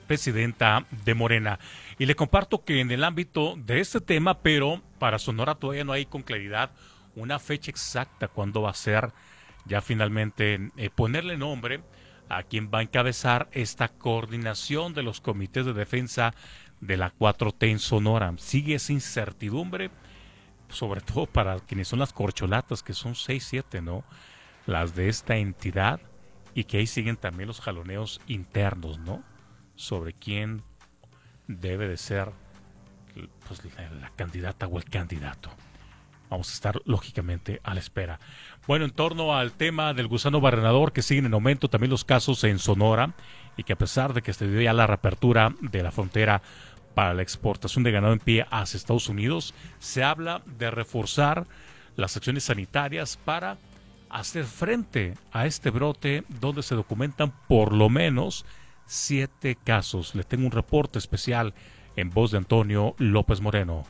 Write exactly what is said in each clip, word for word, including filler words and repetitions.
presidenta de Morena. Y le comparto que en el ámbito de este tema, pero para Sonora todavía no hay con claridad una fecha exacta cuándo va a ser ya finalmente eh, ponerle nombre a quien va a encabezar esta coordinación de los comités de defensa de la cuatro T en Sonora. Sigue esa incertidumbre, sobre todo para quienes son las corcholatas, que son seis, siete, ¿no? Las de esta entidad, y que ahí siguen también los jaloneos internos, ¿no? Sobre quién debe de ser pues, la, la candidata o el candidato. Vamos a estar, lógicamente, a la espera. Bueno, en torno al tema del gusano barrenador, que siguen en aumento también los casos en Sonora, y que a pesar de que se dio ya la reapertura de la frontera para la exportación de ganado en pie hacia Estados Unidos, se habla de reforzar las acciones sanitarias para hacer frente a este brote, donde se documentan por lo menos siete casos. Le tengo un reporte especial en voz de Antonio López Moreno.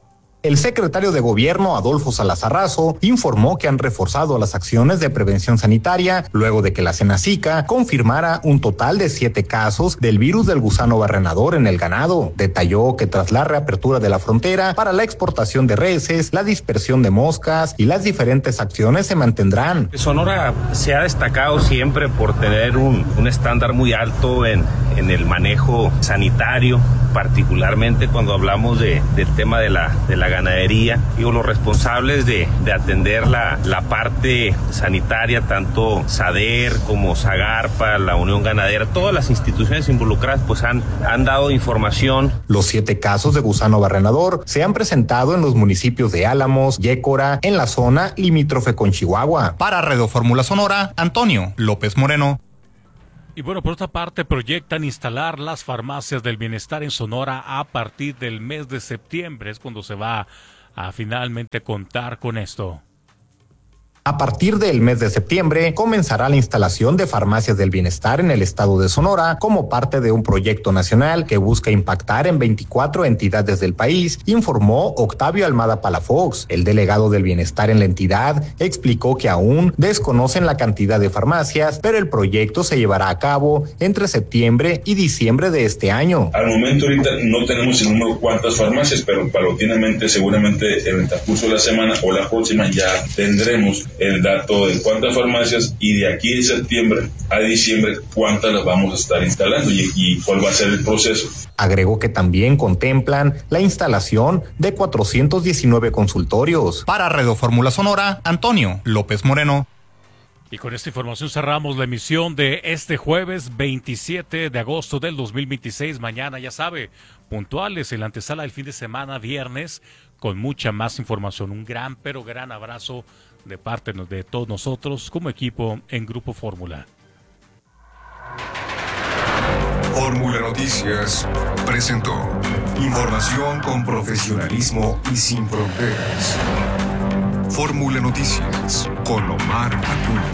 El secretario de Gobierno, Adolfo Salazar Razo, informó que han reforzado las acciones de prevención sanitaria luego de que la Senacica confirmara un total de siete casos del virus del gusano barrenador en el ganado. Detalló que tras la reapertura de la frontera para la exportación de reses, la dispersión de moscas y las diferentes acciones se mantendrán. Sonora se ha destacado siempre por tener un, un estándar muy alto en, en el manejo sanitario, particularmente cuando hablamos de, del tema de la, de la ganadería. Digo, los responsables de, de atender la, la parte sanitaria, tanto SADER como SAGARPA, la Unión Ganadera, todas las instituciones involucradas pues han, han dado información. Los siete casos de gusano barrenador se han presentado en los municipios de Álamos, Yécora, en la zona limítrofe con Chihuahua. Para Radio Fórmula Sonora, Antonio López Moreno. Y bueno, por otra parte, proyectan instalar las farmacias del bienestar en Sonora a partir del mes de septiembre. Es cuando se va a finalmente contar con esto. A partir del mes de septiembre comenzará la instalación de farmacias del bienestar en el estado de Sonora como parte de un proyecto nacional que busca impactar en veinticuatro entidades del país, informó Octavio Almada Palafox. El delegado del bienestar en la entidad explicó que aún desconocen la cantidad de farmacias, pero el proyecto se llevará a cabo entre septiembre y diciembre de este año. Al momento ahorita no tenemos el número de cuántas farmacias, pero paulatinamente seguramente en el transcurso de la semana o la próxima ya tendremos el dato de cuántas farmacias, y de aquí de septiembre a diciembre cuántas las vamos a estar instalando y, y cuál va a ser el proceso. Agregó que también contemplan la instalación de cuatrocientos diecinueve consultorios. Para Radio Fórmula Sonora, Antonio López Moreno. Y con esta información cerramos la emisión de este jueves veintisiete de agosto del dos mil veintiséis. Mañana, ya sabe, puntuales en la antesala del fin de semana, viernes, con mucha más información. Un gran, pero gran abrazo de parte de todos nosotros como equipo en Grupo Fórmula. Fórmula Noticias presentó información con profesionalismo y sin fronteras. Fórmula Noticias con Omar Acuña.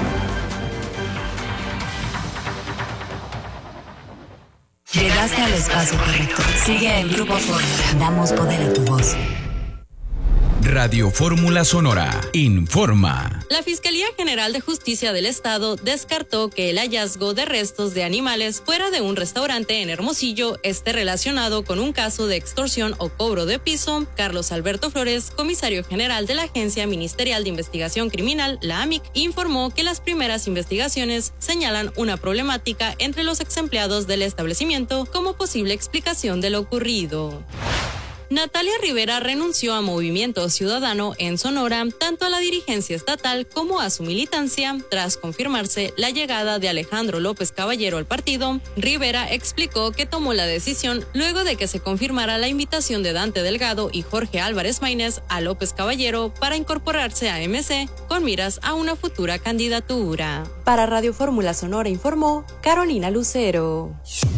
Llegaste al espacio correcto. Sigue el Grupo Fórmula. Damos poder a tu voz. Radio Fórmula Sonora informa. La Fiscalía General de Justicia del Estado descartó que el hallazgo de restos de animales fuera de un restaurante en Hermosillo esté relacionado con un caso de extorsión o cobro de piso. Carlos Alberto Flores, comisario general de la Agencia Ministerial de Investigación Criminal, la A M I C, informó que las primeras investigaciones señalan una problemática entre los exempleados del establecimiento como posible explicación de lo ocurrido. Natalia Rivera renunció a Movimiento Ciudadano en Sonora, tanto a la dirigencia estatal como a su militancia, tras confirmarse la llegada de Alejandro López Caballero al partido. Rivera explicó que tomó la decisión luego de que se confirmara la invitación de Dante Delgado y Jorge Álvarez Maínez a López Caballero para incorporarse a M C con miras a una futura candidatura. Para Radio Fórmula Sonora informó Carolina Lucero.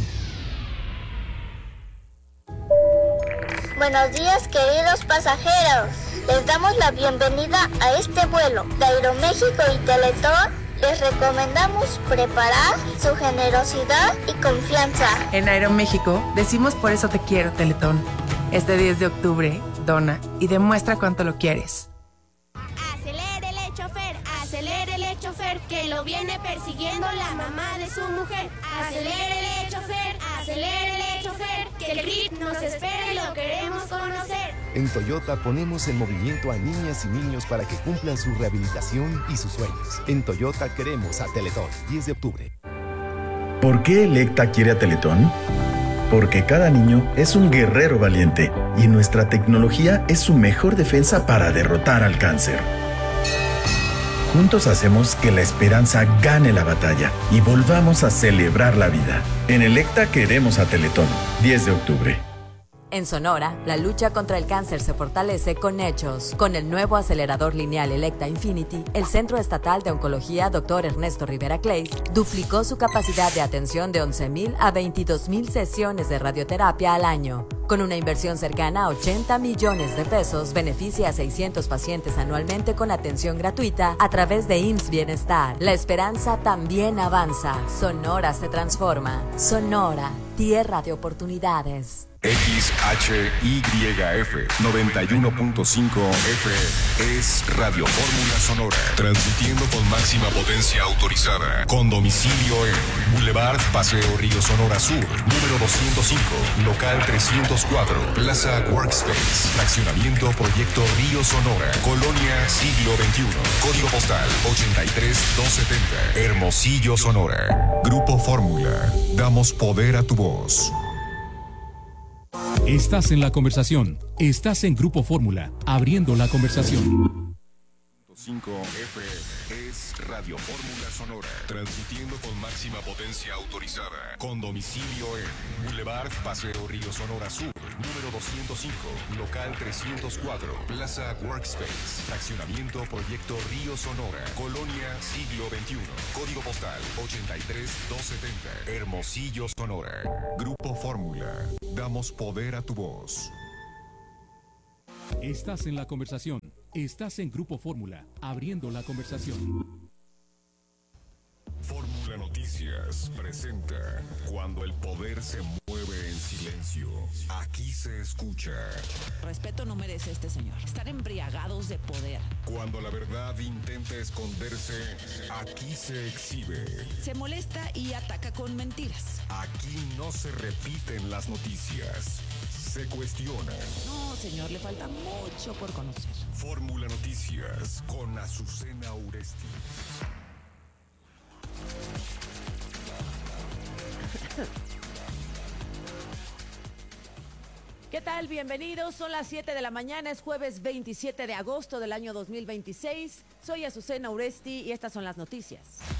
Buenos días, queridos pasajeros. Les damos la bienvenida a este vuelo de Aeroméxico y Teletón. Les recomendamos preparar su generosidad y confianza. En Aeroméxico decimos por eso te quiero, Teletón. Este diez de octubre, dona y demuestra cuánto lo quieres. Acelérele, chofer, acelérele, chofer, que lo viene persiguiendo la mamá de su mujer. Acelérele, chofer, acelérele. acelérele, chofer, que el grip nos espera y lo queremos conocer. En Toyota ponemos en movimiento a niñas y niños para que cumplan su rehabilitación y sus sueños. En Toyota queremos a Teletón, diez de octubre. ¿Por qué Electa quiere a Teletón? Porque cada niño es un guerrero valiente y nuestra tecnología es su mejor defensa para derrotar al cáncer. Juntos hacemos que la esperanza gane la batalla y volvamos a celebrar la vida. En Electa queremos a Teletón, diez de octubre. En Sonora, la lucha contra el cáncer se fortalece con hechos. Con el nuevo acelerador lineal Electa Infinity, el Centro Estatal de Oncología doctor Ernesto Rivera Clays duplicó su capacidad de atención de once mil a veintidós mil sesiones de radioterapia al año. Con una inversión cercana a ochenta millones de pesos, beneficia a seiscientos pacientes anualmente con atención gratuita a través de I M S S Bienestar. La esperanza también avanza. Sonora se transforma. Sonora, tierra de oportunidades. X H Y F noventa y uno punto cinco F es Radio Fórmula Sonora, transmitiendo con máxima potencia autorizada, con domicilio en Boulevard Paseo Río Sonora Sur, número doscientos cinco, local trescientos cuatro, Plaza Workspace, fraccionamiento Proyecto Río Sonora, Colonia Siglo veintiuno, código postal ochenta y tres doscientos setenta, Hermosillo, Sonora. Grupo Fórmula, damos poder a tu voz. Estás en la conversación. Estás en Grupo Fórmula, abriendo la conversación. cinco F es Radio Fórmula Sonora, transmitiendo con máxima potencia autorizada, con domicilio en Boulevard Paseo Río Sonora Sur, número doscientos cinco, local trescientos cuatro, Plaza Workspace, fraccionamiento Proyecto Río Sonora, Colonia Siglo veintiuno, código postal ochenta y tres doscientos setenta, Hermosillo, Sonora. Grupo Fórmula, damos poder a tu voz. Estás en la conversación. Estás en Grupo Fórmula, abriendo la conversación. Fórmula Noticias presenta Cuando el poder se mueve en silencio. Aquí se escucha. Respeto no merece este señor. Están embriagados de poder. Cuando la verdad intenta esconderse, aquí se exhibe. Se molesta y ataca con mentiras. Aquí no se repiten las noticias. Se cuestionan. No, señor, le falta mucho por conocer. Fórmula Noticias con Azucena Uresti. ¿Qué tal? Bienvenidos. Son las siete de la mañana, es jueves veintisiete de agosto del año dos mil veintiséis. Soy Azucena Uresti y estas son las noticias.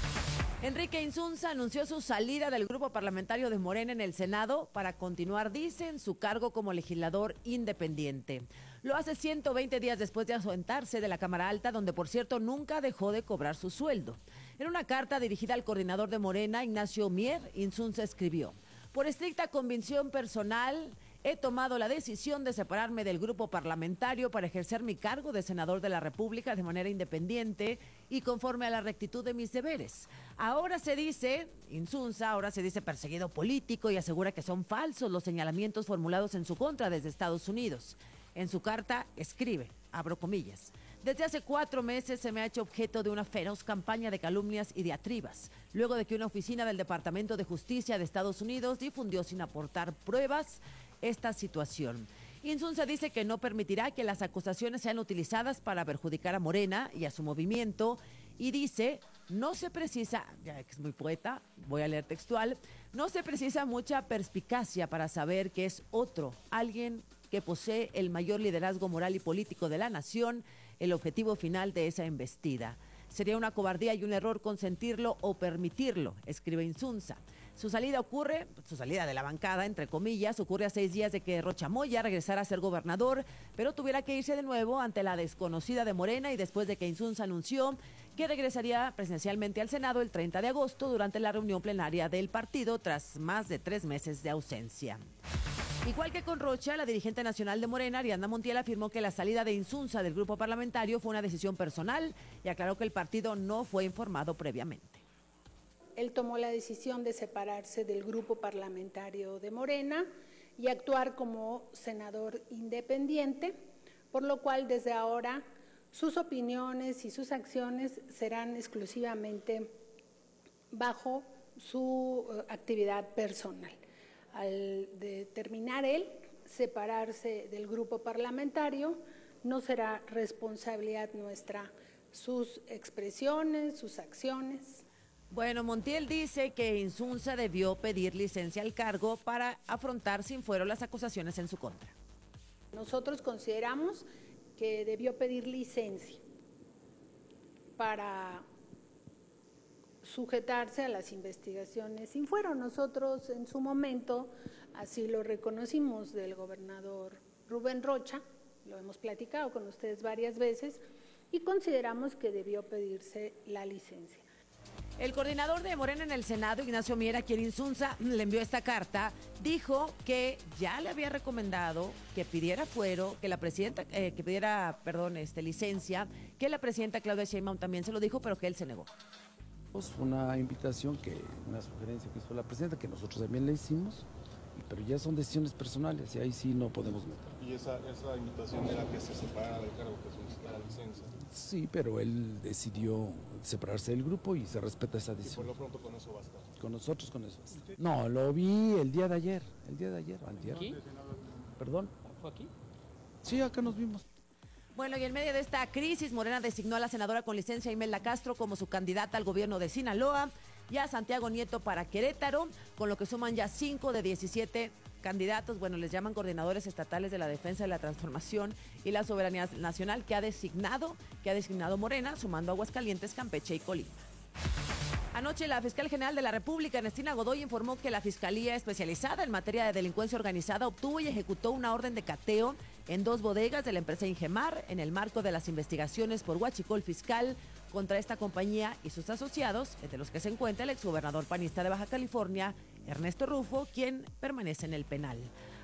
Enrique Insunza anunció su salida del grupo parlamentario de Morena en el Senado para continuar, dice, en su cargo como legislador independiente. Lo hace ciento veinte días después de ausentarse de la Cámara Alta, donde, por cierto, nunca dejó de cobrar su sueldo. En una carta dirigida al coordinador de Morena, Ignacio Mier, Insunza escribió: por estricta convicción personal, he tomado la decisión de separarme del grupo parlamentario para ejercer mi cargo de senador de la República de manera independiente y conforme a la rectitud de mis deberes. Ahora se dice, Insunza, ahora se dice perseguido político y asegura que son falsos los señalamientos formulados en su contra desde Estados Unidos. En su carta escribe, abro comillas: desde hace cuatro meses se me ha hecho objeto de una feroz campaña de calumnias y diatribas, luego de que una oficina del Departamento de Justicia de Estados Unidos difundió sin aportar pruebas esta situación. Insunza dice que no permitirá que las acusaciones sean utilizadas para perjudicar a Morena y a su movimiento, y dice, no se precisa, ya que es muy poeta, voy a leer textual, no se precisa mucha perspicacia para saber que es otro, alguien que posee el mayor liderazgo moral y político de la nación, el objetivo final de esa embestida. Sería una cobardía y un error consentirlo o permitirlo, escribe Insunza. Su salida ocurre, su salida de la bancada, entre comillas, ocurre a seis días de que Rocha Moya regresara a ser gobernador, pero tuviera que irse de nuevo ante la desconocida de Morena y después de que Insunza anunció que regresaría presencialmente al Senado el treinta de agosto durante la reunión plenaria del partido tras más de tres meses de ausencia. Igual que con Rocha, la dirigente nacional de Morena, Ariadna Montiel, afirmó que la salida de Insunza del grupo parlamentario fue una decisión personal y aclaró que el partido no fue informado previamente. Él tomó la decisión de separarse del grupo parlamentario de Morena y actuar como senador independiente, por lo cual desde ahora sus opiniones y sus acciones serán exclusivamente bajo su actividad personal. al determinar él separarse del grupo parlamentario, no será responsabilidad nuestra sus expresiones, sus acciones. Bueno, Montiel dice que Insunza debió pedir licencia al cargo para afrontar sin fuero las acusaciones en su contra. Nosotros consideramos que debió pedir licencia para sujetarse a las investigaciones sin fuero. Nosotros en su momento así lo reconocimos del gobernador Rubén Rocha, lo hemos platicado con ustedes varias veces y consideramos que debió pedirse la licencia. El coordinador de Morena en el Senado, Ignacio Mier, a quien Insunza le envió esta carta, dijo que ya le había recomendado que pidiera fuero, que la presidenta, eh, que pidiera, perdón, este, licencia, que la presidenta Claudia Sheinbaum también se lo dijo, pero que él se negó. Una invitación, que una sugerencia que hizo la presidenta, que nosotros también le hicimos, pero ya son decisiones personales y ahí sí no podemos meter. ¿Y esa, esa invitación era que se separara del cargo, que solicitara licencia? Sí, pero él decidió separarse del grupo y se respeta esa decisión. ¿Y por lo pronto con eso basta? Con nosotros con eso basta. No, lo vi el día de ayer, el día de ayer, antier. ¿Aquí? ¿Perdón? ¿Fue aquí? Sí, acá nos vimos. Bueno, y en medio de esta crisis, Morena designó a la senadora con licencia Imelda Castro como su candidata al gobierno de Sinaloa y a Santiago Nieto para Querétaro, con lo que suman ya cinco de diecisiete candidatos. Bueno, les llaman coordinadores estatales de la defensa de la transformación y la soberanía nacional que ha designado, que ha designado Morena, sumando Aguascalientes, Campeche y Colima. Anoche, la fiscal general de la República, Ernestina Godoy, informó que la Fiscalía Especializada en Materia de Delincuencia Organizada obtuvo y ejecutó una orden de cateo en dos bodegas de la empresa Ingemar en el marco de las investigaciones por huachicol fiscal contra esta compañía y sus asociados, entre los que se encuentra el exgobernador panista de Baja California, Ernesto Rufo, quien permanece en el penal.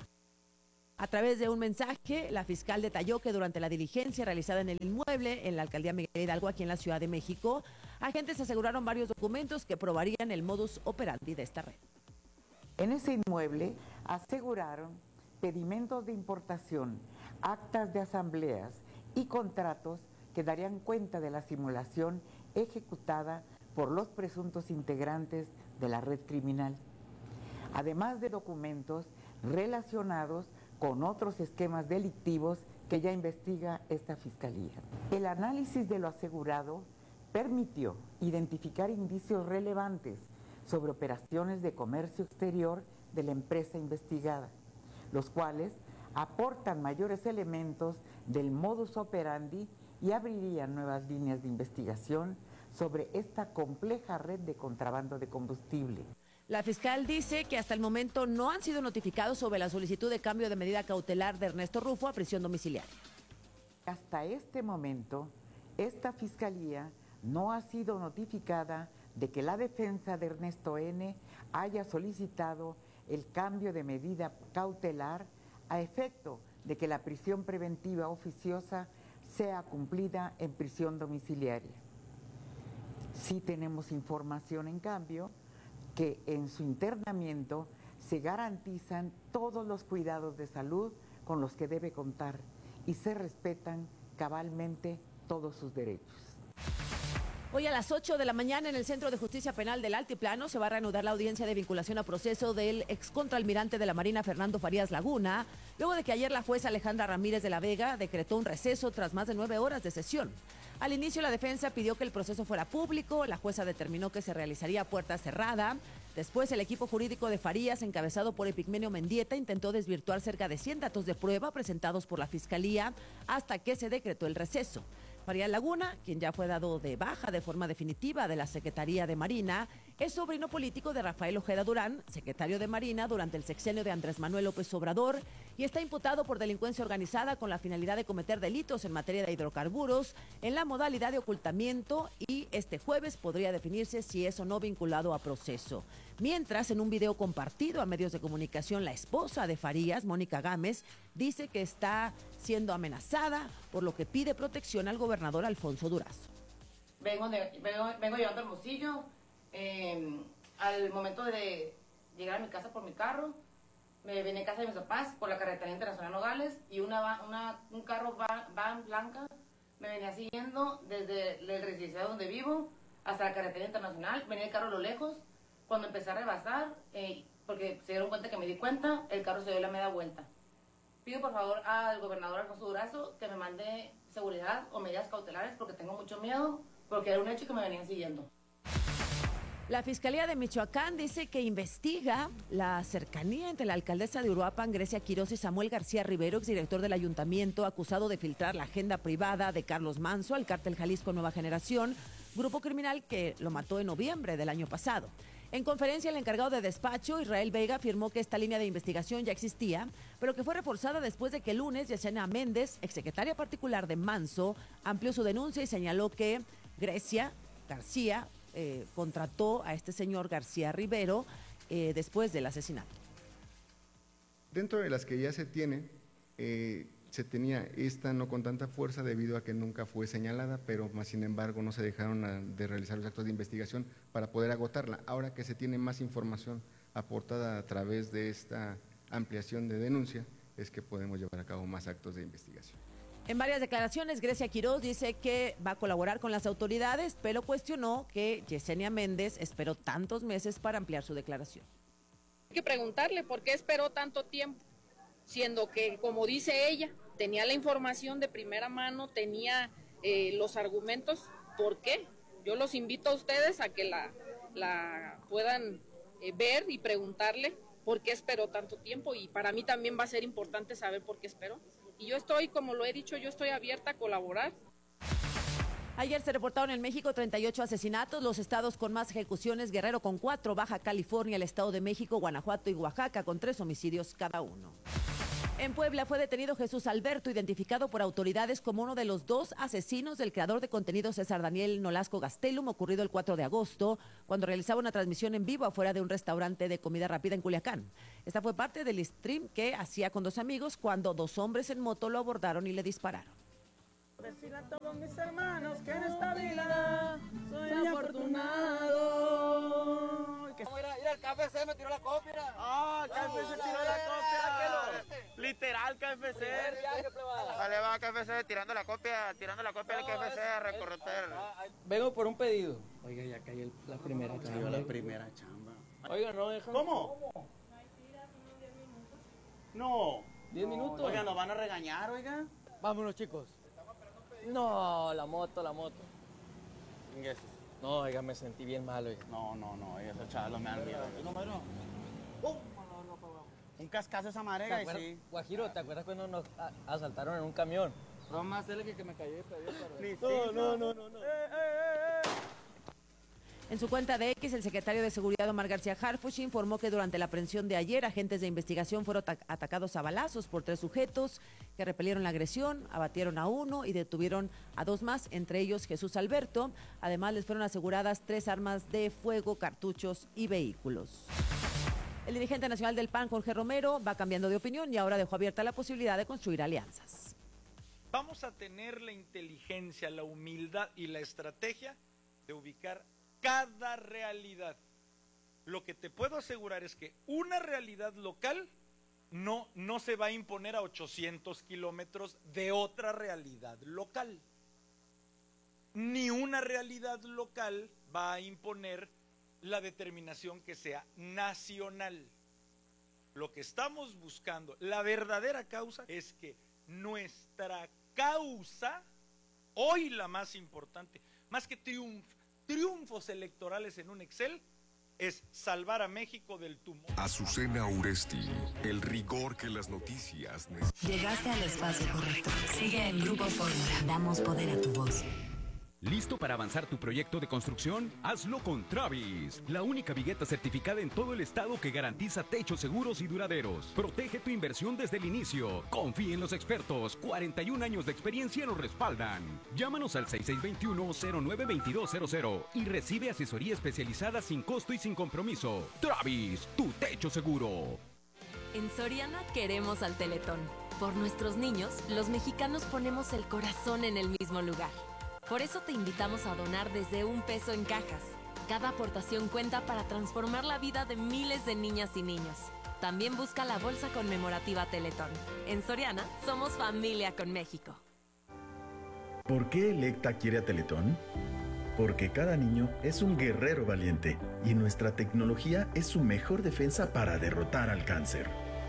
A través de un mensaje, la fiscal detalló que durante la diligencia realizada en el inmueble en la alcaldía Miguel Hidalgo, aquí en la Ciudad de México, agentes aseguraron varios documentos que probarían el modus operandi de esta red. En ese inmueble aseguraron pedimentos de importación, actas de asambleas y contratos que darían cuenta de la simulación ejecutada por los presuntos integrantes de la red criminal, además de documentos relacionados con otros esquemas delictivos que ya investiga esta fiscalía. El análisis de lo asegurado permitió identificar indicios relevantes sobre operaciones de comercio exterior de la empresa investigada, los cuales aportan mayores elementos del modus operandi y abrirían nuevas líneas de investigación sobre esta compleja red de contrabando de combustible. La fiscal dice que hasta el momento no han sido notificados sobre la solicitud de cambio de medida cautelar de Ernesto Rufo a prisión domiciliaria. Hasta este momento, esta fiscalía no ha sido notificada de que la defensa de Ernesto N. haya solicitado el cambio de medida cautelar a efecto de que la prisión preventiva oficiosa sea cumplida en prisión domiciliaria. Sí tenemos información, en cambio, que en su internamiento se garantizan todos los cuidados de salud con los que debe contar y se respetan cabalmente todos sus derechos. Hoy a las ocho de la mañana en el Centro de Justicia Penal del Altiplano se va a reanudar la audiencia de vinculación a proceso del excontraalmirante de la Marina Fernando Farías Laguna, luego de que ayer la jueza Alejandra Ramírez de la Vega decretó un receso tras más de nueve horas de sesión. Al inicio, la defensa pidió que el proceso fuera público, la jueza determinó que se realizaría a puerta cerrada. Después, el equipo jurídico de Farías, encabezado por Epigmenio Mendieta, intentó desvirtuar cerca de cien datos de prueba presentados por la Fiscalía hasta que se decretó el receso. Farías Laguna, quien ya fue dado de baja de forma definitiva de la Secretaría de Marina, es sobrino político de Rafael Ojeda Durán, secretario de Marina durante el sexenio de Andrés Manuel López Obrador, y está imputado por delincuencia organizada con la finalidad de cometer delitos en materia de hidrocarburos en la modalidad de ocultamiento, y este jueves podría definirse si es o no vinculado a proceso. Mientras, en un video compartido a medios de comunicación, la esposa de Farías, Mónica Gámez, dice que está siendo amenazada, por lo que pide protección al gobernador Alfonso Durazo. Vengo, de, vengo, vengo llevando Hermosillo, eh, al momento de llegar a mi casa por mi carro, me vine a casa de mis papás por la carretera internacional Nogales y una, una, un carro van, van blanca me venía siguiendo desde el residencial donde vivo hasta la carretera internacional, venía el carro a lo lejos, cuando empecé a rebasar, eh, porque se dieron cuenta que me di cuenta, el carro se dio la media vuelta. Pido por favor al gobernador Alfonso Durazo que me mande seguridad o medidas cautelares porque tengo mucho miedo, porque era un hecho que me venían siguiendo. La Fiscalía de Michoacán dice que investiga la cercanía entre la alcaldesa de Uruapan, Grecia Quiroz, y Samuel García Rivero, exdirector del ayuntamiento, acusado de filtrar la agenda privada de Carlos Manso al cártel Jalisco Nueva Generación, grupo criminal que lo mató en noviembre del año pasado. En conferencia, el encargado de despacho, Israel Vega, afirmó que esta línea de investigación ya existía, pero que fue reforzada después de que el lunes Yesenia Méndez, exsecretaria particular de Manso, amplió su denuncia y señaló que Grecia García Eh, contrató a este señor García Rivero eh, después del asesinato. Dentro de las que ya se tiene, eh, se tenía esta no con tanta fuerza debido a que nunca fue señalada, pero más sin embargo no se dejaron a, de realizar los actos de investigación para poder agotarla. Ahora que se tiene más información aportada a través de esta ampliación de denuncia, es que podemos llevar a cabo más actos de investigación. En varias declaraciones, Grecia Quiroz dice que va a colaborar con las autoridades, pero cuestionó que Yesenia Méndez esperó tantos meses para ampliar su declaración. Hay que preguntarle por qué esperó tanto tiempo, siendo que, como dice ella, tenía la información de primera mano, tenía eh, los argumentos. ¿Por qué? Yo los invito a ustedes a que la, la puedan eh, ver y preguntarle por qué esperó tanto tiempo, y para mí también va a ser importante saber por qué esperó. Y yo estoy, como lo he dicho, yo estoy abierta a colaborar. Ayer se reportaron en México treinta y ocho asesinatos, los estados con más ejecuciones: Guerrero con cuatro, Baja California, el Estado de México, Guanajuato y Oaxaca con tres homicidios cada uno. En Puebla fue detenido Jesús Alberto, identificado por autoridades como uno de los dos asesinos del creador de contenido César Daniel Nolasco Gastelum, ocurrido el cuatro de agosto, cuando realizaba una transmisión en vivo afuera de un restaurante de comida rápida en Culiacán. Esta fue parte del stream que hacía con dos amigos cuando dos hombres en moto lo abordaron y le dispararon. Decirle a todos mis hermanos que en esta vida soy, soy afortunado. Que... Vamos a ir, a, ir al K F C, me tiró la copia. Ah, K F C tiró la copia. Literal, K F C. Vale, va a K F C tirando la copia, tirando la copia del K F C a recorrer. Vengo por un pedido. Oiga, ya cayó la primera chamba. Cayó la primera chamba. Oiga, no dejan. ¿Cómo? No. ¿Diez minutos? Oiga, nos van a regañar, oiga. Vámonos, chicos. No, la moto, la moto. No, oiga, me sentí bien mal, oiga. No, no, no, oiga, esos chavos me han miedo. ¿Un número? Uh, un cascazo esa marega y sí. Guajiro, ¿te acuerdas cuando nos asaltaron en un camión? No, más él que, que me cayó y pedido para... No, no, no, no, no. Eh, eh, eh, eh. En su cuenta de X, el secretario de Seguridad Omar García Harfuch informó que durante la aprehensión de ayer, agentes de investigación fueron atacados a balazos por tres sujetos que repelieron la agresión, abatieron a uno y detuvieron a dos más, entre ellos Jesús Alberto. Además, les fueron aseguradas tres armas de fuego, cartuchos y vehículos. El dirigente nacional del P A N, Jorge Romero, va cambiando de opinión y ahora dejó abierta la posibilidad de construir alianzas. Vamos a tener la inteligencia, la humildad y la estrategia de ubicar cada realidad. Lo que te puedo asegurar es que una realidad local no, no se va a imponer a ochocientos kilómetros de otra realidad local. Ni una realidad local va a imponer la determinación que sea nacional. Lo que estamos buscando, la verdadera causa, es que nuestra causa, hoy la más importante, más que triunfar, triunfos electorales en un Excel, es salvar a México del tumor. Azucena Uresti, el rigor que las noticias necesitan. Llegaste al espacio correcto. Sigue en Grupo Fórmula. Damos poder a tu voz. ¿Listo para avanzar tu proyecto de construcción? Hazlo con Travis, la única vigueta certificada en todo el estado que garantiza techos seguros y duraderos. Protege tu inversión desde el inicio. Confía en los expertos. cuarenta y un años de experiencia nos respaldan. Llámanos al seis seis dos uno, cero nueve dos dos cero cero y recibe asesoría especializada sin costo y sin compromiso. Travis, tu techo seguro. En Soriana queremos al Teletón. Por nuestros niños, los mexicanos ponemos el corazón en el mismo lugar. Por eso te invitamos a donar desde un peso en cajas. Cada aportación cuenta para transformar la vida de miles de niñas y niños. También busca la bolsa conmemorativa Teletón. En Soriana, somos familia con México. ¿Por qué Electa quiere a Teletón? Porque cada niño es un guerrero valiente y nuestra tecnología es su mejor defensa para derrotar al cáncer.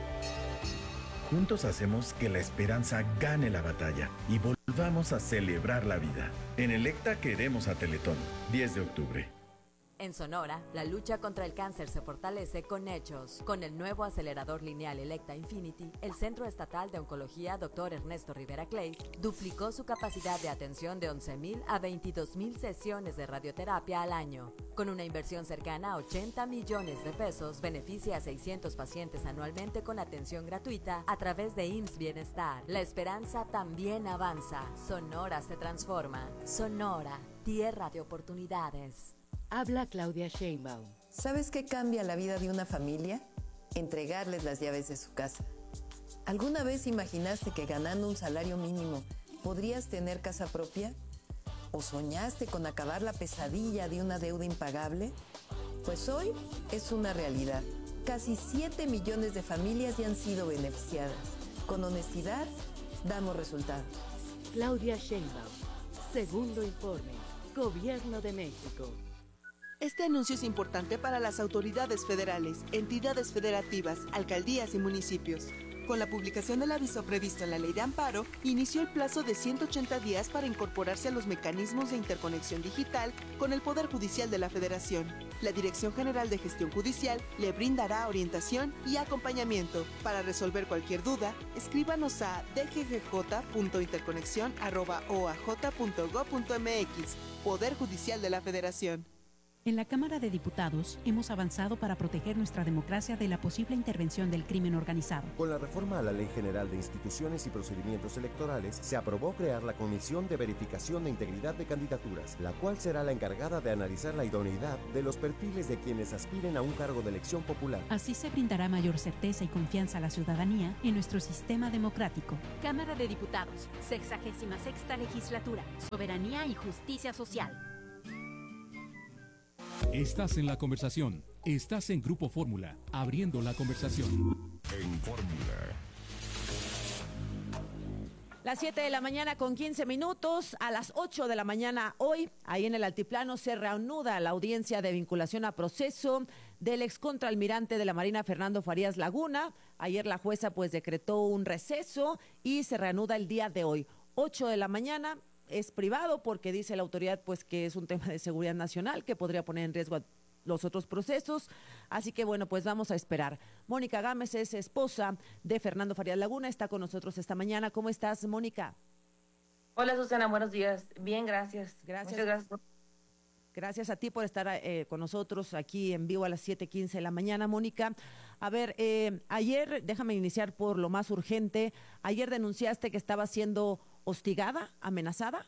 Juntos hacemos que la esperanza gane la batalla y volvamos a celebrar la vida. En Electa queremos a Teletón, diez de octubre. En Sonora, la lucha contra el cáncer se fortalece con hechos. Con el nuevo acelerador lineal Electa Infinity, el Centro Estatal de Oncología doctor Ernesto Rivera Clays duplicó su capacidad de atención de once mil a veintidós mil sesiones de radioterapia al año. Con una inversión cercana a ochenta millones de pesos, beneficia a seiscientos pacientes anualmente con atención gratuita a través de I M S S Bienestar. La esperanza también avanza. Sonora se transforma. Sonora, tierra de oportunidades. Habla Claudia Sheinbaum. ¿Sabes qué cambia la vida de una familia? Entregarles las llaves de su casa. ¿Alguna vez imaginaste que ganando un salario mínimo podrías tener casa propia? ¿O soñaste con acabar la pesadilla de una deuda impagable? Pues hoy es una realidad. Casi siete millones de familias ya han sido beneficiadas. Con honestidad, damos resultados. Claudia Sheinbaum. Segundo informe. Gobierno de México. Este anuncio es importante para las autoridades federales, entidades federativas, alcaldías y municipios. Con la publicación del aviso previsto en la Ley de Amparo, inició el plazo de ciento ochenta días para incorporarse a los mecanismos de interconexión digital con el Poder Judicial de la Federación. La Dirección General de Gestión Judicial le brindará orientación y acompañamiento. Para resolver cualquier duda, escríbanos a d g g j punto interconexión arroba o a j punto gob punto m x, Poder Judicial de la Federación. En la Cámara de Diputados hemos avanzado para proteger nuestra democracia de la posible intervención del crimen organizado. Con la reforma a la Ley General de Instituciones y Procedimientos Electorales, se aprobó crear la Comisión de Verificación de Integridad de Candidaturas, la cual será la encargada de analizar la idoneidad de los perfiles de quienes aspiren a un cargo de elección popular. Así se brindará mayor certeza y confianza a la ciudadanía en nuestro sistema democrático. Cámara de Diputados, sexagésima sexta legislatura, Soberanía y Justicia Social. Estás en la conversación. Estás en Grupo Fórmula, abriendo la conversación. En Fórmula. Las siete de la mañana con quince minutos, a las ocho de la mañana hoy, ahí en el Altiplano se reanuda la audiencia de vinculación a proceso del excontraalmirante de la Marina Fernando Farías Laguna. Ayer la jueza pues decretó un receso y se reanuda el día de hoy, ocho de la mañana. Es privado porque dice la autoridad pues que es un tema de seguridad nacional que podría poner en riesgo a los otros procesos, así que bueno, pues vamos a esperar. Mónica Gámez es esposa de Fernando Farías Laguna, está con nosotros esta mañana. ¿Cómo estás, Mónica? Hola, Susana, buenos días. Bien, gracias. Gracias. Muchas gracias. Gracias a ti por estar eh, con nosotros aquí en vivo a las siete quince de la mañana, Mónica. A ver, eh, ayer, déjame iniciar por lo más urgente, ayer denunciaste que estaba siendo hostigada, amenazada.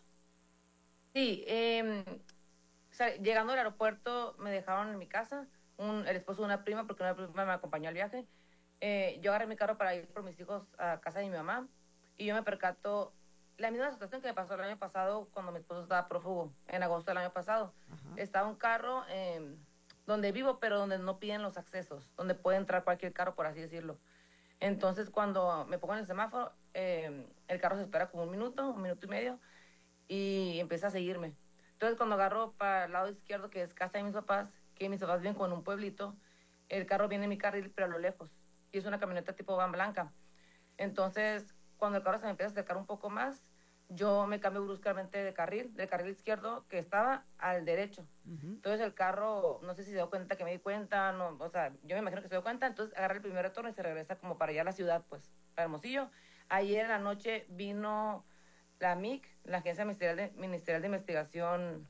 Sí, eh, o sea, llegando al aeropuerto me dejaron en mi casa, un, el esposo de una prima, porque una prima me acompañó al viaje. Eh, yo agarré mi carro para ir por mis hijos a casa de mi mamá y yo me percato la misma situación que me pasó el año pasado cuando mi esposo estaba prófugo, en agosto del año pasado. Ajá. Estaba un carro eh, donde vivo, pero donde no piden los accesos, donde puede entrar cualquier carro, por así decirlo. Entonces, cuando me pongo en el semáforo, eh, el carro se espera como un minuto, un minuto y medio, y empieza a seguirme. Entonces, cuando agarro para el lado izquierdo, que es casa de mis papás, que mis papás viven con un pueblito, el carro viene en mi carril, pero a lo lejos, y es una camioneta tipo van blanca. Entonces, cuando el carro se me empieza a acercar un poco más, yo me cambio bruscamente de carril, del carril izquierdo que estaba al derecho. Uh-huh. Entonces el carro, no sé si se dio cuenta que me di cuenta, no, o sea, yo me imagino que se dio cuenta, entonces agarra el primer retorno y se regresa como para allá a la ciudad, pues, para Hermosillo. Ayer en la noche vino la M I C, la Agencia Ministerial de, Ministerial de Investigación,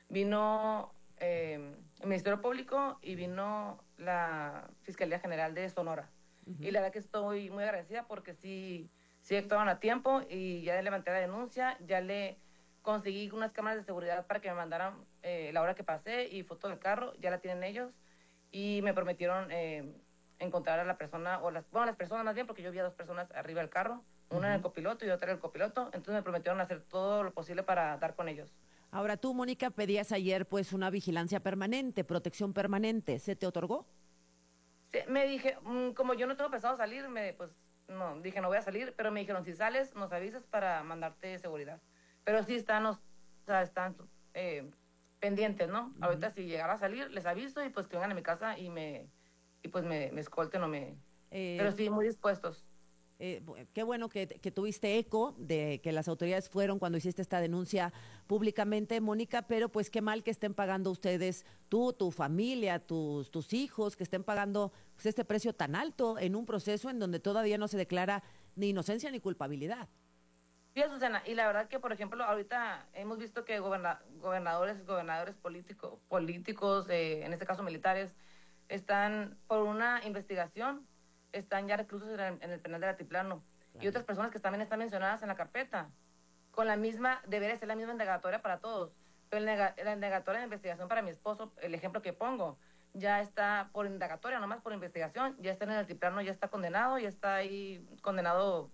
vino eh, el Ministerio Público y vino la Fiscalía General de Sonora. Uh-huh. Y la verdad que estoy muy agradecida porque sí... Sí actuaban a tiempo y ya levanté la denuncia, ya le conseguí unas cámaras de seguridad para que me mandaran eh, la hora que pasé y foto del carro, ya la tienen ellos y me prometieron eh, encontrar a la persona, o las, bueno, las personas más bien, porque yo vi a dos personas arriba del carro, una uh-huh. en el copiloto y otra en el copiloto, entonces me prometieron hacer todo lo posible para dar con ellos. Ahora tú, Mónica, pedías ayer pues una vigilancia permanente, protección permanente, ¿se te otorgó? Sí, me dije, mmm, como yo no tengo pensado salir, me pues... No, dije, no voy a salir, pero me dijeron, si sales, nos avisas para mandarte seguridad. Pero sí están, o sea, están eh, pendientes, ¿no? Uh-huh. Ahorita si llegara a salir, les aviso y pues que vengan a mi casa y me y pues me, me escolten o me... Eh, pero sí, muy dispuestos. Eh, qué bueno que, que tuviste eco de que las autoridades fueron cuando hiciste esta denuncia públicamente, Mónica, pero pues qué mal que estén pagando ustedes, tú, tu familia, tus, tus hijos, que estén pagando pues, este precio tan alto en un proceso en donde todavía no se declara ni inocencia ni culpabilidad. Sí, Susana, y la verdad que, por ejemplo, ahorita hemos visto que goberna, gobernadores, gobernadores político, políticos, eh, en este caso militares, están por una investigación, están ya reclusos en el, en el penal del Altiplano. Claro. Y otras personas que también están mencionadas en la carpeta. Con la misma, debería ser la misma indagatoria para todos. Pero el nega, la indagatoria de investigación para mi esposo, el ejemplo que pongo, ya está por indagatoria, nomás por investigación, ya está en el Altiplano, ya está condenado, ya está ahí condenado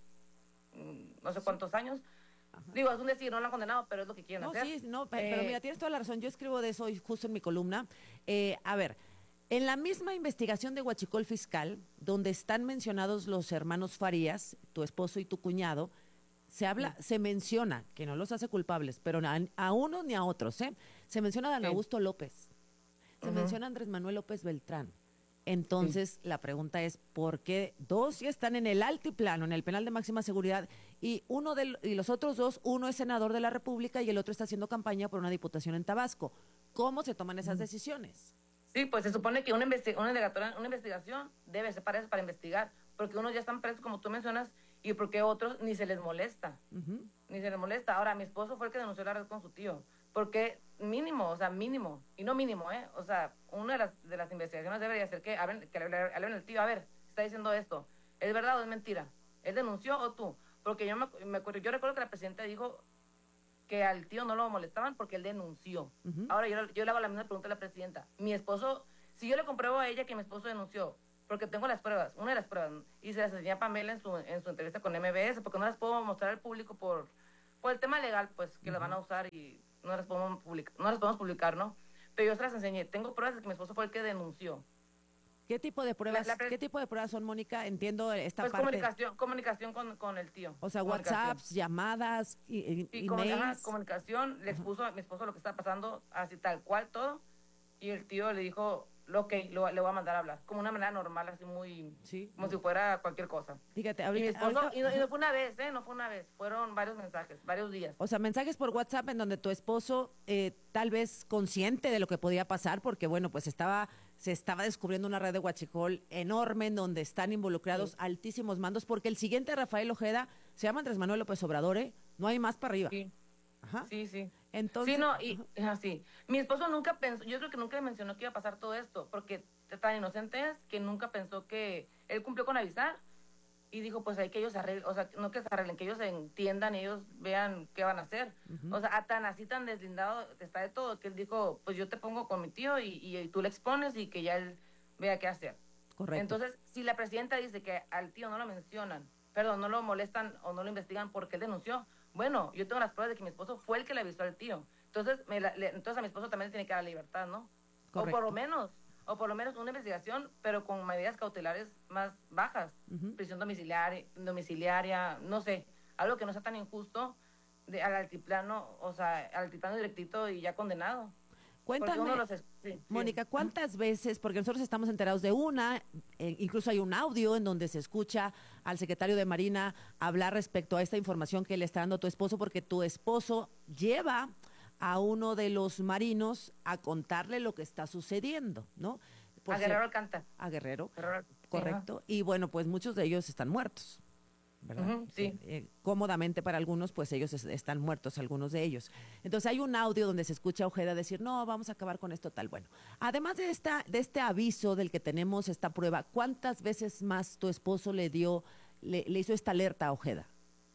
no sé cuántos años. Ajá. Digo, es un decir, no lo han condenado, pero es lo que quieren no, hacer. Sí, no, pero, eh, pero mira, tienes toda la razón. Yo escribo de eso justo en mi columna. Eh, a ver, en la misma investigación de Huachicol Fiscal, donde están mencionados los hermanos Farías, tu esposo y tu cuñado, se habla, sí. se menciona, que no los hace culpables, pero a, a unos ni a otros, ¿eh? Se menciona a Dan sí. Augusto López, se uh-huh. menciona a Andrés Manuel López Beltrán. Entonces, sí. la pregunta es, ¿por qué dos sí están en el altiplano, en el penal de máxima seguridad, y uno de y los otros dos, uno es senador de la República y el otro está haciendo campaña por una diputación en Tabasco? ¿Cómo se toman esas uh-huh. decisiones? Sí, pues se supone que una, investi- una, una investigación debe ser para eso, para investigar, porque unos ya están presos, como tú mencionas, y porque otros ni se les molesta, uh-huh. ni se les molesta. Ahora, mi esposo fue el que denunció la red con su tío, porque mínimo, o sea, mínimo, y no mínimo, ¿eh? O sea, una de las, de las investigaciones debería ser que hablen, que le hablen al tío, a ver, está diciendo esto, ¿es verdad o es mentira? ¿Él denunció o tú? Porque yo me, me yo recuerdo que la presidenta dijo que al tío no lo molestaban porque él denunció. Uh-huh. Ahora yo, yo le hago la misma pregunta a la presidenta. Mi esposo, si yo le compruebo a ella que mi esposo denunció, porque tengo las pruebas, una de las pruebas, y se las enseñé a Pamela en su, en su entrevista con M B S, porque no las puedo mostrar al público por, por el tema legal, pues, que uh-huh. las van a usar y no las podemos publicar, no las podemos publicar, ¿no? Pero yo se las enseñé. Tengo pruebas de que mi esposo fue el que denunció. ¿Qué tipo de pruebas, la, la, ¿qué tipo de pruebas son, Mónica? Entiendo esta pues parte. comunicación, comunicación con, con el tío. O sea, WhatsApps, llamadas, y, y, sí, emails. Ajá, comunicación, le expuso a mi esposo lo que estaba pasando, así tal cual todo, y el tío le dijo, lo que lo, le voy a mandar a hablar, como una manera normal, así muy, sí. como si fuera cualquier cosa. Fíjate, ahorita, y, mi esposo, ahorita, y, no, y no fue una vez, ¿eh? No fue una vez, fueron varios mensajes, varios días. O sea, mensajes por WhatsApp en donde tu esposo, eh, tal vez consciente de lo que podía pasar, porque bueno, pues estaba... se estaba descubriendo una red de huachicol enorme en donde están involucrados sí. altísimos mandos, porque el siguiente Rafael Ojeda se llama Andrés Manuel López Obrador, ¿eh? No hay más para arriba. Sí, Ajá. sí, sí. Entonces, sí, no, y así. Mi esposo nunca pensó, yo creo que nunca le mencionó que iba a pasar todo esto, porque tan inocente es que nunca pensó que él cumplió con avisar y dijo, pues hay que ellos arreglen, o sea, no que se arreglen, que ellos se entiendan y ellos vean qué van a hacer. Uh-huh. O sea, a tan así, tan deslindado está de todo, que él dijo, pues yo te pongo con mi tío y, y, y tú le expones y que ya él vea qué hacer. Correcto. Entonces, si la presidenta dice que al tío no lo mencionan, perdón, no lo molestan o no lo investigan porque él denunció, bueno, yo tengo las pruebas de que mi esposo fue el que le avisó al tío. Entonces, me la, le, entonces a mi esposo también le tiene que dar libertad, ¿no? Correcto. O por lo menos... o por lo menos una investigación, pero con medidas cautelares más bajas, uh-huh. prisión domiciliaria, domiciliaria, no sé, algo que no sea tan injusto de, al altiplano, o sea, al altiplano directito y ya condenado. Cuéntame, los, sí, Mónica, sí. ¿cuántas veces, porque nosotros estamos enterados de una, eh, incluso hay un audio en donde se escucha al secretario de Marina hablar respecto a esta información que le está dando tu esposo, porque tu esposo lleva a uno de los marinos a contarle lo que está sucediendo, ¿no? Por a Guerrero ser, Alcántara. A Guerrero, Guerrero correcto. Sí, y bueno, pues muchos de ellos están muertos, ¿verdad? Uh-huh, sí. Eh, eh, cómodamente para algunos, pues ellos es, están muertos, algunos de ellos. Entonces hay un audio donde se escucha a Ojeda decir, no, vamos a acabar con esto tal. Bueno, además de, esta, de este aviso del que tenemos esta prueba, ¿cuántas veces más tu esposo le dio, le, le hizo esta alerta a Ojeda?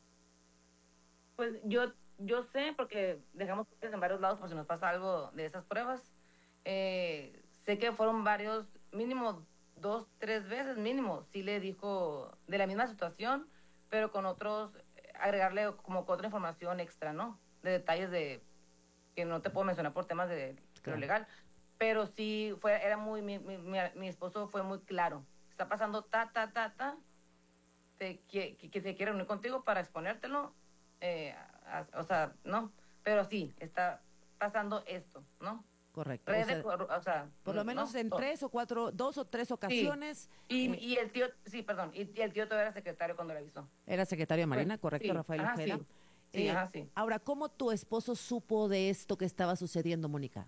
Pues yo... Yo sé, porque dejamos en varios lados por si nos pasa algo de esas pruebas. Eh, sé que fueron varios, mínimo dos, tres veces mínimo, sí le dijo de la misma situación, pero con otros, agregarle como otra información extra, ¿no? De detalles de que no te puedo mencionar por temas de claro. lo legal. Pero sí, fue, era muy, mi, mi, mi, mi esposo fue muy claro. Está pasando ta, ta, ta, ta, te, que, que se quiere unir contigo para exponértelo. Eh, a, o sea, no, pero sí, está pasando esto, ¿no? Correcto. Red O sea, de corru- o sea, por lo menos ¿no? en tres o cuatro, dos o tres ocasiones. Sí. Y, eh, y el tío, sí, perdón, y, y el tío todavía era secretario cuando le avisó. Era secretario de Marina, Pues, correcto, sí, Rafael ajá, Ojeda. sí. Sí, Eh, ajá, sí. Ahora, ¿cómo tu esposo supo de esto que estaba sucediendo, Mónica?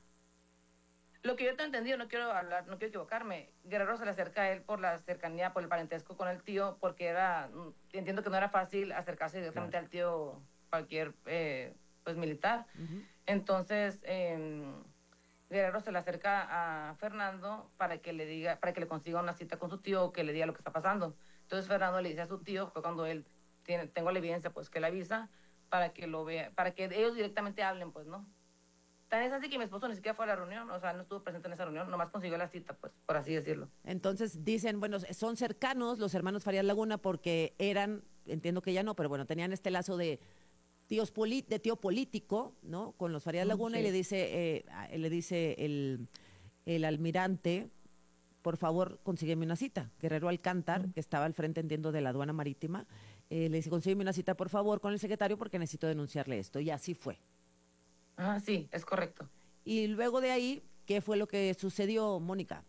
Lo que yo te he entendido, no quiero hablar, no quiero equivocarme. Guerrero se le acerca a él por la cercanía, por el parentesco con el tío, porque era, mm, entiendo que no era fácil acercarse directamente al tío cualquier eh, pues militar. Entonces, eh, Guerrero se le acerca a Fernando para que le diga, para que le consiga una cita con su tío o que le diga lo que está pasando. Entonces Fernando le dice a su tío, fue cuando él tiene, tengo la evidencia, pues que le avisa para que lo vea, para que ellos directamente hablen, pues, ¿no? Tan es así que mi esposo ni siquiera fue a la reunión, o sea, no estuvo presente en esa reunión, nomás consiguió la cita, pues, por así decirlo. Entonces dicen, bueno, son cercanos los hermanos Farías Laguna porque eran, entiendo que ya no, pero bueno, tenían este lazo de tíos poli- de tío político, ¿no? Con los Farías Mm, Laguna sí. y le dice, eh, a- le dice el, el almirante, por favor, consígueme una cita. Guerrero Alcántar, que estaba al frente, entiendo, de la aduana marítima, eh, le dice, consígueme una cita, por favor, con el secretario porque necesito denunciarle esto. Y así fue. Ah, sí, es correcto. Y luego de ahí, ¿qué fue lo que sucedió, Mónica?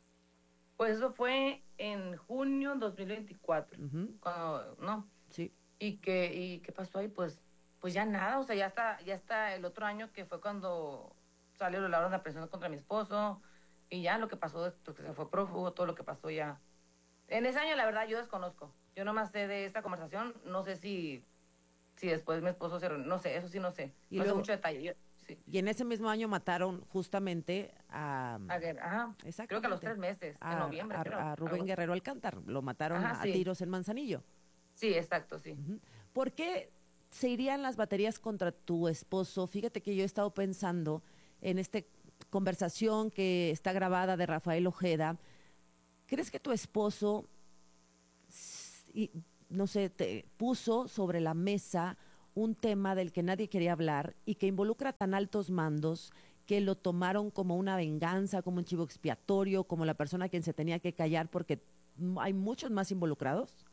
Pues eso fue en junio dos mil veinticuatro, cuando, ¿no? Sí. ¿Y qué, y qué pasó ahí? Pues, pues ya nada, o sea, ya está, ya está el otro año que fue cuando salió la orden de aprehensión contra mi esposo, y ya lo que pasó, después que se fue prófugo, todo lo que pasó ya. En ese año, la verdad, yo desconozco. Yo nomás sé de esta conversación, no sé si, si después mi esposo se reunió, no sé, eso sí no sé. Y no luego- sé mucho detalle. Yo, sí. Y en ese mismo año mataron justamente a... A Guer- ajá. Creo que a los tres meses, a, en noviembre. a- creo, a Rubén algo. Guerrero Alcántar. Lo mataron Ajá, a sí. tiros en Manzanillo. Sí, exacto, sí. ¿Por qué se irían las baterías contra tu esposo? Fíjate que yo he estado pensando en esta conversación que está grabada de Rafael Ojeda. ¿Crees que tu esposo, s- y, no sé, te puso sobre la mesa un tema del que nadie quería hablar y que involucra tan altos mandos que lo tomaron como una venganza, como un chivo expiatorio, como la persona a quien se tenía que callar porque mm, hay muchos más involucrados?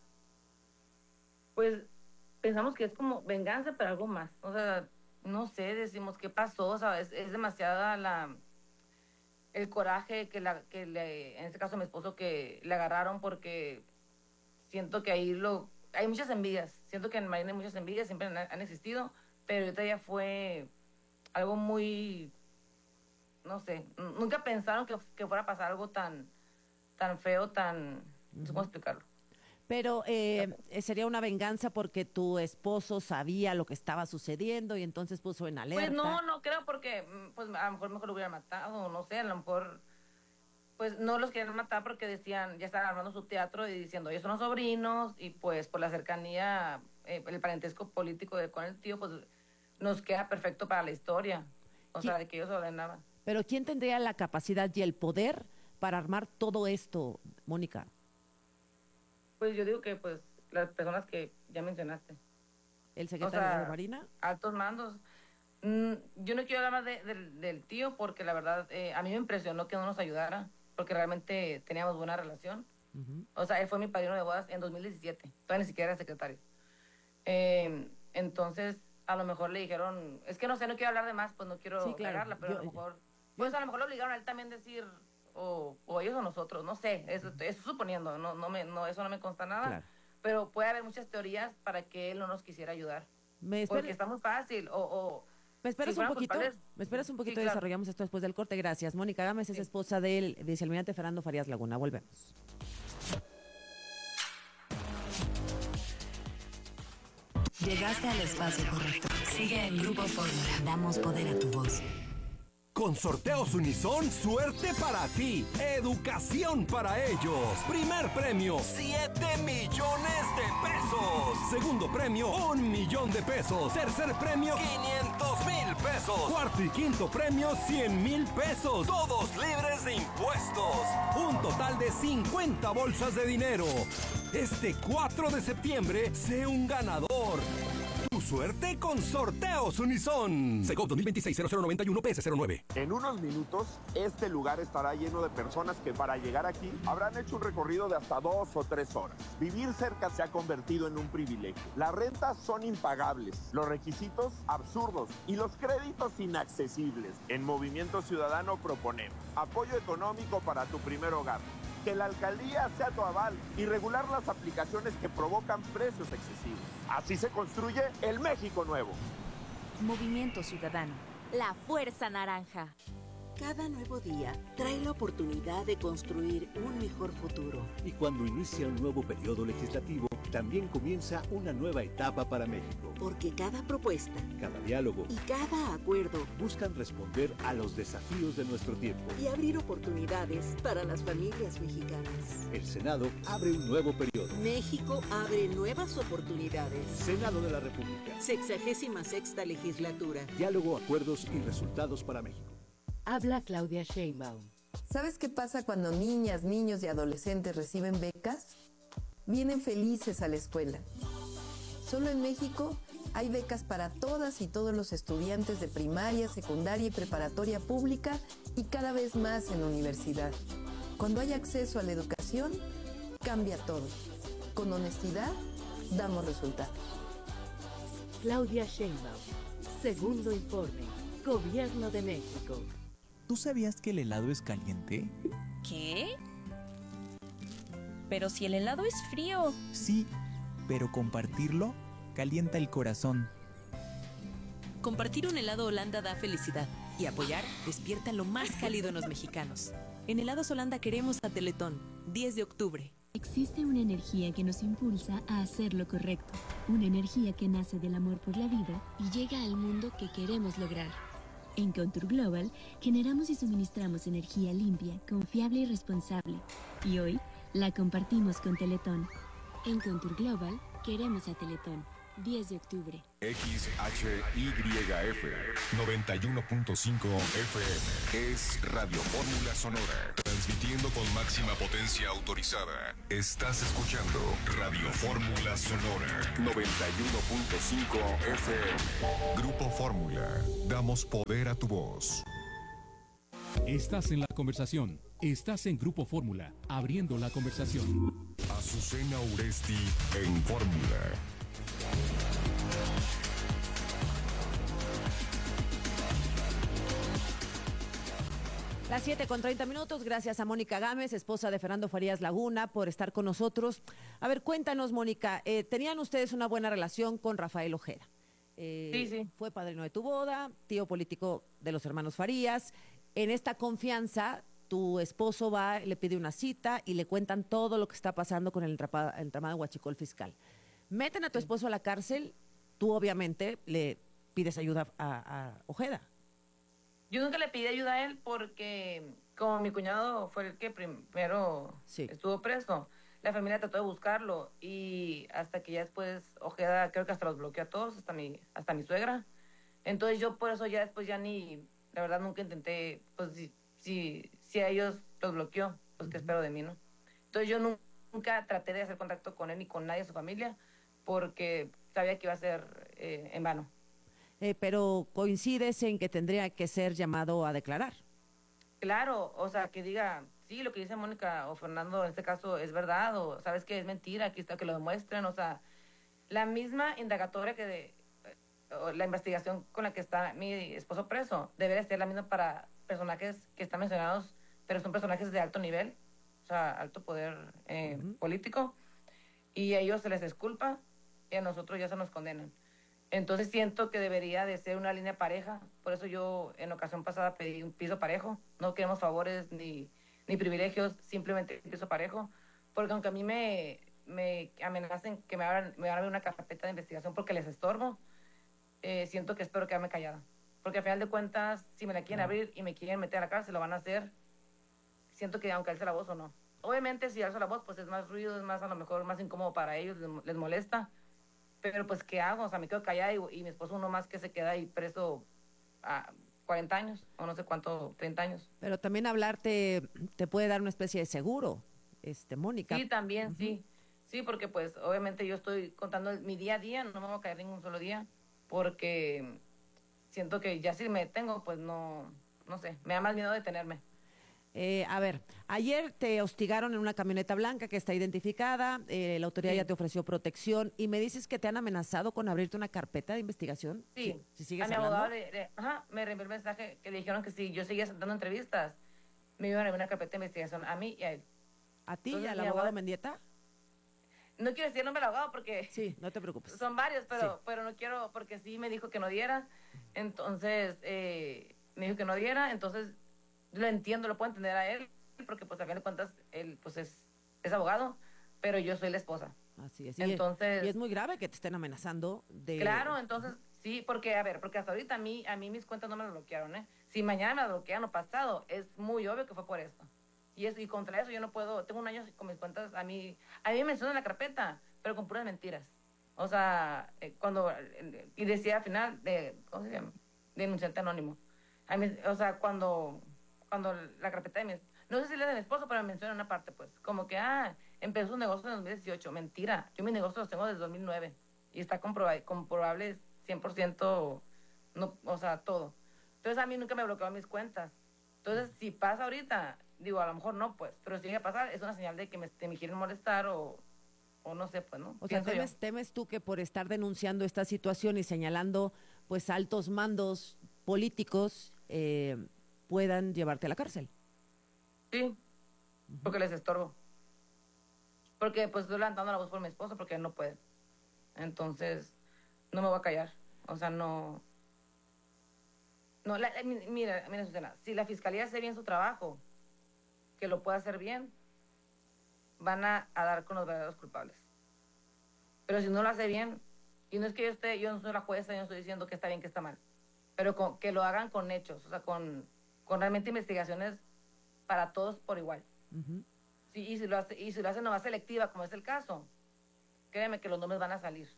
Pues pensamos que es como venganza, pero algo más. O sea, no sé, decimos qué pasó, o sea, es, es demasiada la el coraje que, la, que le, en este caso mi esposo, que le agarraron porque siento que ahí lo, hay muchas envidias, siento que en Marina hay muchas envidias, siempre han, han existido, pero ahorita ya fue algo muy, no sé, n- nunca pensaron que, que fuera a pasar algo tan, tan feo, tan, no sé cómo explicarlo. Pero eh, eh, sería una venganza porque tu esposo sabía lo que estaba sucediendo y entonces puso en alerta. Pues no, no creo porque mm, pues a lo mejor mejor lo hubiera matado, no sé, a lo mejor pues no los querían matar porque decían, ya estaban armando su teatro y diciendo, ellos son los sobrinos y pues por la cercanía, eh, el parentesco político de, con el tío, pues nos queda perfecto para la historia, o sea, de que ellos ordenaban. Pero ¿quién tendría la capacidad y el poder para armar todo esto, Mónica? Pues yo digo que pues las personas que ya mencionaste. ¿El secretario de Marina? Altos mandos. Mm, yo no quiero hablar más de- del- del tío porque la verdad eh, a mí me impresionó que no nos ayudara porque realmente teníamos buena relación. O sea, él fue mi padrino de bodas en dos mil diecisiete. Todavía ni siquiera era secretario. Eh, entonces, a lo mejor le dijeron, es que no sé, no quiero hablar de más, pues no quiero Sí, claro. cagarla, pero a Yo- lo mejor, pues a lo mejor lo obligaron a él también decir, o, o ellos o nosotros, no sé, eso, eso suponiendo, no, no me, no, eso no me consta nada, Claro. pero puede haber muchas teorías para que él no nos quisiera ayudar. Me espera- Porque está muy fácil, o... o ¿Me esperas si un fueran poquito? culpables- ¿Me esperas un poquito Sí, y claro. desarrollamos esto después del corte? Gracias. Mónica Gámez es esposa del vicealmirante Fernando Farías Laguna. Volvemos. Llegaste al espacio correcto. Sigue en Grupo Fórmula. Damos poder a tu voz. Con Sorteos Unison, suerte para ti, educación para ellos. Primer premio, siete millones de pesos. Segundo premio, un millón de pesos. Tercer premio, quinientos mil pesos. Cuarto y quinto premio, cien mil pesos. Todos libres de impuestos. Un total de cincuenta bolsas de dinero. Este cuatro de septiembre, sé un ganador. Tu tu suerte con Sorteos Unison. Segov dos mil veintiséis cero cero noventa y uno P S cero nueve. En unos minutos, este lugar estará lleno de personas que para llegar aquí habrán hecho un recorrido de hasta dos o tres horas. Vivir cerca se ha convertido en un privilegio. Las rentas son impagables, los requisitos absurdos y los créditos inaccesibles. En Movimiento Ciudadano proponemos apoyo económico para tu primer hogar, que la alcaldía sea tu aval y regular las aplicaciones que provocan precios excesivos. Así se construye el México nuevo. Movimiento Ciudadano, la fuerza naranja. Cada nuevo día trae la oportunidad de construir un mejor futuro. Y cuando inicia un nuevo periodo legislativo, también comienza una nueva etapa para México. Porque cada propuesta, cada diálogo y cada acuerdo buscan responder a los desafíos de nuestro tiempo y abrir oportunidades para las familias mexicanas. El Senado abre un nuevo periodo. México abre nuevas oportunidades. Senado de la República. Sexagésima sexta legislatura. Diálogo, acuerdos y resultados para México. Habla Claudia Sheinbaum. ¿Sabes qué pasa cuando niñas, niños y adolescentes reciben becas? Vienen felices a la escuela. Solo en México hay becas para todas y todos los estudiantes de primaria, secundaria y preparatoria pública y cada vez más en universidad. Cuando hay acceso a la educación, cambia todo. Con honestidad, damos resultados. Claudia Sheinbaum. Segundo informe. Gobierno de México. ¿Tú sabías que el helado es caliente? ¿Qué? Pero si el helado es frío. Sí, pero compartirlo calienta el corazón. Compartir un helado Holanda da felicidad y apoyar despierta lo más cálido en los mexicanos. En Helados Holanda queremos a Teletón, diez de octubre. Existe una energía que nos impulsa a hacer lo correcto. Una energía que nace del amor por la vida y llega al mundo que queremos lograr. En Contour Global generamos y suministramos energía limpia, confiable y responsable. Y hoy la compartimos con Teletón. En Contour Global queremos a Teletón. diez de octubre. X H Y F noventa y uno punto cinco F M es Radio Fórmula Sonora, transmitiendo con máxima potencia autorizada. Estás escuchando Radio Fórmula Sonora noventa y uno punto cinco F M. Grupo Fórmula, damos poder a tu voz. Estás en la conversación. Estás en Grupo Fórmula, abriendo la conversación. Azucena Uresti en Fórmula. Las siete con treinta minutos, gracias a Mónica Gámez, esposa de Fernando Farías Laguna, por estar con nosotros. A ver, cuéntanos, Mónica, eh, ¿tenían ustedes una buena relación con Rafael Ojeda? Eh, sí, sí. Fue padrino de tu boda, tío político de los hermanos Farías. En esta confianza, tu esposo va, le pide una cita y le cuentan todo lo que está pasando con el entramado, el entramado huachicol fiscal. Meten a tu esposo a la cárcel, tú obviamente le pides ayuda a, a Ojeda. Yo nunca le pedí ayuda a él porque como mi cuñado fue el que primero sí. estuvo preso, la familia trató de buscarlo y hasta que ya después Ojeda creo que hasta los bloqueó a todos, hasta mi, hasta mi suegra. Entonces yo por eso ya después ya ni, la verdad nunca intenté, pues si, si, si a ellos los bloqueó, pues qué espero de mí, ¿no? Entonces yo nunca, nunca traté de hacer contacto con él ni con nadie de su familia porque sabía que iba a ser eh, en vano. Eh, pero coincides en que tendría que ser llamado a declarar. Claro, o sea, que diga, sí, lo que dice Mónica o Fernando en este caso es verdad, o sabes que es mentira, aquí está, que lo demuestren, o sea, la misma indagatoria que de, o la investigación con la que está mi esposo preso, debe ser la misma para personajes que están mencionados, pero son personajes de alto nivel, o sea, alto poder eh, uh-huh. político, y a ellos se les disculpa y a nosotros ya se nos condenan. Entonces siento que debería de ser una línea pareja, por eso yo en ocasión pasada pedí un piso parejo, no queremos favores ni, ni privilegios, simplemente un piso parejo, porque aunque a mí me, me amenacen que me abran, me abran una carpeta de investigación porque les estorbo, eh, siento que espero quedarme callada, porque al final de cuentas, si me la quieren abrir y me quieren meter a la cárcel, lo van a hacer, siento que aunque alce la voz o no. Obviamente si alzo la voz, pues es más ruido, es más a lo mejor más incómodo para ellos, les, les molesta, pero pues ¿qué hago? O sea, me quedo callada y, y mi esposo uno más que se queda ahí preso a cuarenta años, o no sé cuánto, treinta años. Pero también hablarte te puede dar una especie de seguro, este, Mónica. Sí, también, uh-huh. sí. Sí, porque pues obviamente yo estoy contando el- mi día a día, no me voy a caer ningún solo día, porque siento que ya si me detengo, pues no, no sé, me da más miedo detenerme. Eh, a ver, ayer te hostigaron en una camioneta blanca que está identificada, eh, la autoridad Sí. ya te ofreció protección y me dices que te han amenazado con abrirte una carpeta de investigación. Sí, Si, si sigues a mi hablando. abogado le, le- ajá, me reenvió el mensaje que le dijeron que si yo seguía dando entrevistas, me iban a abrir una carpeta de investigación a mí y a él. ¿A ti Entonces, y al mi abogado abogado- Mendieta? No quiero decir el nombre del abogado porque Sí, no te preocupes. son varios, pero, Sí. pero no quiero, porque sí me dijo que no diera, entonces eh, me dijo que no diera, entonces lo entiendo, lo puedo entender a él, porque pues a fin de cuentas él pues es, es abogado, pero yo soy la esposa. Así es. Y, Entonces, y es muy grave que te estén amenazando de... claro, entonces sí, porque a ver, porque hasta ahorita a mí, a mí mis cuentas no me las bloquearon, ¿eh? Si mañana me las bloquean o pasado, es muy obvio que fue por esto. Y eso, y contra eso yo no puedo, tengo un año con mis cuentas, a mí, a mí me mencionan la carpeta, pero con puras mentiras. O sea, eh, cuando, eh, y decía al final, de, ¿cómo se llama? Denunciante anónimo. A mí, o sea, cuando, cuando la carpeta de mi, no sé si es de mi esposo, pero me menciona una parte, pues, como que, ah, empezó un negocio en dos mil dieciocho. Mentira, yo mis negocios los tengo desde dos mil nueve y está comproba- comprobable cien por ciento, no, o sea, todo. Entonces a mí nunca me bloqueó mis cuentas. Entonces, si pasa ahorita, digo, a lo mejor no, pues, pero si llega a pasar, es una señal de que me, de me quieren molestar o, o no sé, pues, ¿no? O sea, Pienso yo. temes, temes tú que por estar denunciando esta situación y señalando pues altos mandos políticos eh, puedan llevarte a la cárcel. Sí, porque les estorbo. Porque pues estoy levantando la voz por mi esposo porque él no puede. Entonces, no me voy a callar. O sea, no... No, la- la- mi- mira, mira, Susana, si la fiscalía hace bien su trabajo, que lo pueda hacer bien, van a, a dar con los verdaderos culpables. Pero si no lo hace bien, y no es que yo esté, yo no soy la jueza, yo no estoy diciendo que está bien, que está mal, pero con- que lo hagan con hechos, o sea, con, con realmente investigaciones para todos por igual. Sí, y si lo hace, y si lo hacen nomás selectiva, como es el caso, créeme que los nombres van a salir.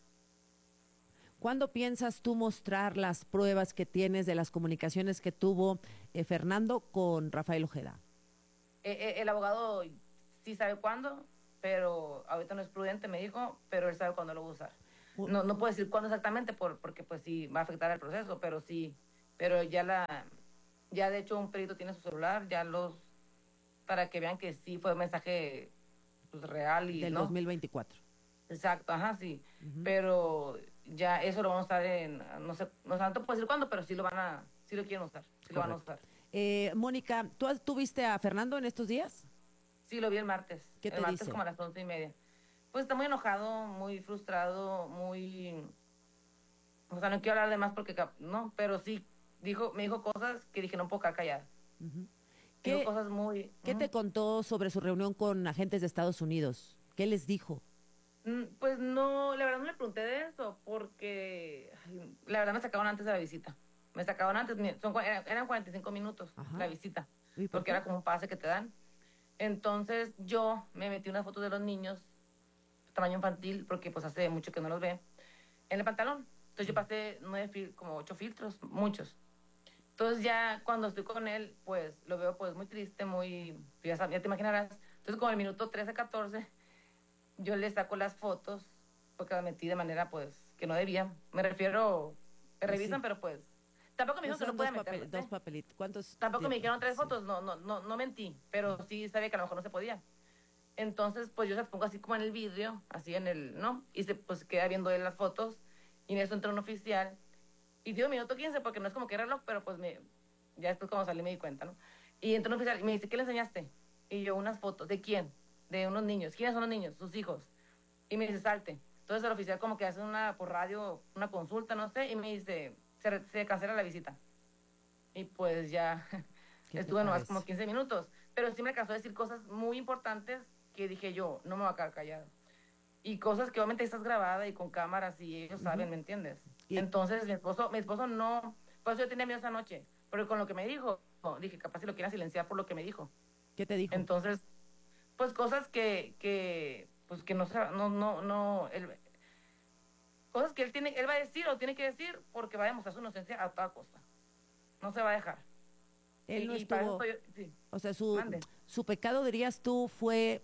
¿Cuándo piensas tú mostrar las pruebas que tienes de las comunicaciones que tuvo eh, Fernando con Rafael Ojeda? Eh, eh, el abogado sí sabe cuándo, pero ahorita no es prudente, me dijo, pero él sabe cuándo lo va a usar. No, no puedo decir cuándo exactamente por, porque pues sí va a afectar al proceso, pero sí, pero ya la, ya de hecho un perito tiene su celular, ya los, para que vean que sí fue un mensaje pues, real y Del ¿no? dos mil veinticuatro. Exacto, ajá, sí, pero ya eso lo van a usar en, no sé, no sé, no te puedo decir cuándo, pero sí lo van a, sí lo quieren usar, sí lo van a usar. Eh, Mónica, ¿tú has- tú viste a Fernando en estos días? Sí, lo vi el martes. ¿Qué el te martes dice? como a las once y media. Pues está muy enojado, muy frustrado, muy... O sea, no quiero hablar de más porque... cap- No, pero sí, dijo, me dijo cosas que dije, no puedo quedar callada. ¿Qué, Dijo cosas muy... ¿Qué te contó sobre su reunión con agentes de Estados Unidos? ¿Qué les dijo? Mm, Pues no, la verdad no le pregunté de eso porque... ay, la verdad me sacaron antes de la visita. Me sacaron antes, mi- son, cua- eran eran cuarenta y cinco minutos la visita. ¿Y por Porque qué? era como un pase que te dan. Entonces yo me metí unas fotos de los niños, tamaño infantil, porque pues hace mucho que no los ve, en el pantalón. Entonces yo pasé nueve, fil- como ocho filtros, muchos. Entonces ya cuando estoy con él, pues lo veo pues muy triste, muy, ya, sab- ya te imaginarás. Entonces como el minuto trece, catorce, yo le saco las fotos, porque las metí de manera pues que no debía. Me refiero, me Pues revisan, sí. pero pues, tampoco me dijeron que Son no podía dos, papel- meterlas, ¿eh? dos papelitos. ¿Cuántos? Tampoco me tiene? dijeron tres fotos, no, no, no, no mentí, pero sí sabía que a lo mejor no se podía. Entonces, pues yo se las pongo así como en el vidrio, así en el, ¿no? Y se pues queda viendo él las fotos, y en eso entró un oficial, y dio minuto quince, porque no es como que reloj, pero pues me, ya después cuando salí me di cuenta, ¿no? Y entró un oficial y me dice, ¿qué le enseñaste? Y yo, unas fotos, ¿de quién? De unos niños. ¿Quiénes son los niños? Sus hijos. Y me dice, salte. Entonces el oficial como que hace una, por radio, una consulta, no sé, y me dice, se, re- se cancela la visita. Y pues ya te estuve nomás parece? como quince minutos. Pero sí me alcanzó a decir cosas muy importantes que dije yo, no me voy a quedar callada. Y cosas que obviamente estás grabada y con cámaras y ellos saben, Ujú. ¿me entiendes? Entonces mi esposo, mi esposo no, por eso yo tenía miedo esa noche. Pero con lo que me dijo, dije, capaz si lo quieren silenciar por lo que me dijo. ¿Qué te dijo? Entonces, pues cosas que, que pues que no, sa- no, no, no, él, cosas que él tiene, él va a decir o tiene que decir porque va a demostrar su inocencia a toda costa. No se va a dejar. Él Y- no y para estuvo, eso estoy- sí. o sea, su, Mande. su pecado, dirías tú, fue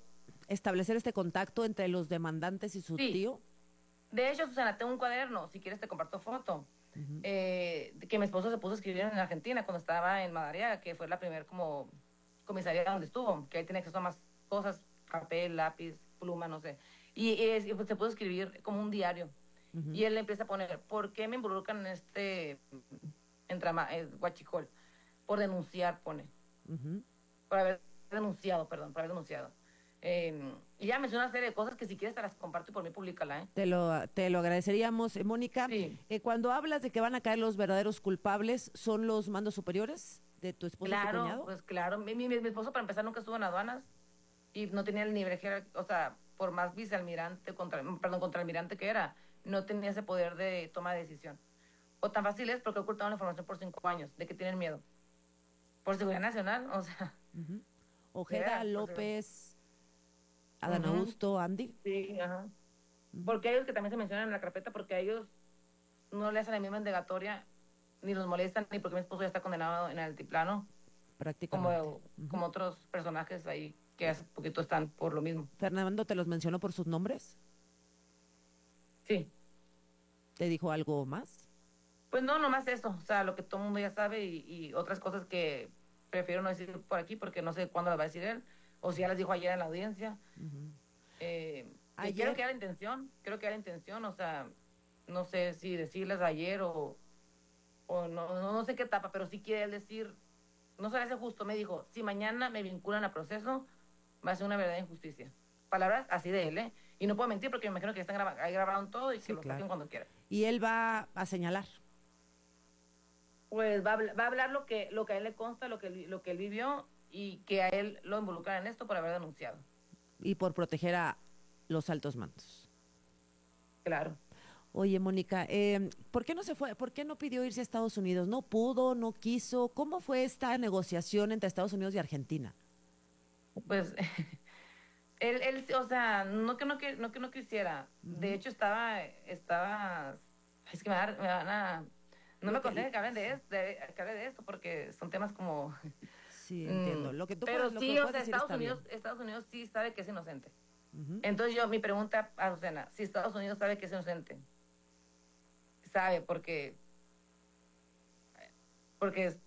establecer este contacto entre los demandantes y su Sí. tío? De hecho, Susana, tengo un cuaderno, si quieres te comparto foto, Ujú. eh, de que mi esposo se puso a escribir en Argentina cuando estaba en Madariaga, que fue la primera como comisaría donde estuvo, que ahí tiene acceso a más cosas, papel, lápiz, pluma, no sé. Y, y es- y, pues, se puso a escribir como un diario. Ujú. Y él le empieza a poner, ¿por qué me involucran en este entrama, eh, guachicol? Por denunciar, pone. Ujú. Por haber denunciado, perdón, por haber denunciado. Eh, y ya menciona una serie de cosas que si quieres te las comparto y por mí públicala, ¿eh? Te lo, te lo agradeceríamos, eh, Mónica. Eh, cuando hablas de que van a caer los verdaderos culpables, ¿son los mandos superiores de tu esposo y tu Claro, cuñado? pues claro. Mi, mi, mi esposo, para empezar, nunca estuvo en aduanas y no tenía el nivel, jerar- o sea, por más vicealmirante, contra, perdón, contraalmirante que era, no tenía ese poder de toma de decisión. O tan fácil es porque ocultaron la información por cinco años. ¿De qué tienen miedo? Por seguridad nacional, o sea. Ujú. Ojeda, Era, pues, López, Adán Ujú. Augusto, Andy. Sí, ajá. Porque ellos que también se mencionan en la carpeta, porque a ellos no le hacen la misma indagatoria, ni los molestan, ni porque mi esposo ya está condenado en el altiplano, Prácticamente. como, como otros personajes ahí que hace poquito están por lo mismo. Fernando, ¿te los mencionó por sus nombres? Sí. ¿Te dijo algo más? Pues no, nomás eso, o sea, lo que todo el mundo ya sabe y, y otras cosas que prefiero no decir por aquí porque no sé cuándo las va a decir él, o si ya las dijo ayer en la audiencia. Eh, que Ayer- Creo que era la intención, creo que era la intención, o sea, no sé si decirles ayer o, o no, no, no sé qué etapa, pero sí quiere él decir, no se le hace justo, me dijo, si mañana me vinculan a proceso, va a ser una verdadera injusticia. Palabras así de él, ¿eh? Y no puedo mentir porque me imagino que están graba ahí grabaron todo y que lo claro. saquen cuando quieran. Y él va a señalar. Pues va a, habl- va a hablar lo que, lo que a él le consta, lo que, él- lo que él vivió y que a él lo involucran en esto por haber denunciado. Y por proteger a los altos mandos. Claro. Oye, Mónica, eh, ¿por qué no se fue? ¿Por qué no pidió irse a Estados Unidos? ¿No pudo? ¿No quiso? ¿Cómo fue esta negociación entre Estados Unidos y Argentina? Pues él, él, o sea, no que no, que, no, que no quisiera. De hecho, estaba, estaba, es que me, da- me van a, no me aconsejan que hablen de esto, de, que hable de esto porque son temas como... Sí, entiendo. Lo que tú Pero puedes- lo sí, que o puedes sea, decir Estados está Unidos, bien. Estados Unidos sí sabe que es inocente. Ujú. Entonces yo, mi pregunta a Azucena, si Estados Unidos sabe que es inocente, sabe porque, porque